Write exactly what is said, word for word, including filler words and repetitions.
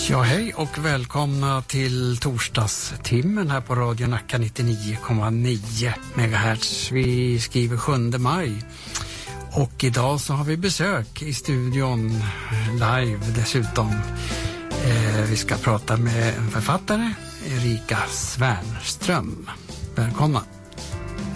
Ja, hej och välkomna till torsdagstimmen här på Radio Nacka nittionio komma nio megahertz. Vi skriver sjunde maj och idag så har vi besök i studion live dessutom. Eh, vi ska prata med en författare, Erika Svärnström. Välkomna.